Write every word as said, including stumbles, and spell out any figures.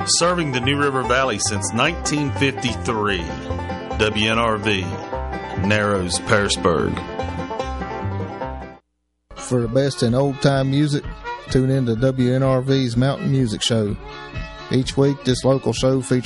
serving the New River Valley since nineteen fifty-three. W N R V, Narrows, Pearisburg. For the best in old-time music, tune in to W N R V's Mountain Music Show. Each week, this local show features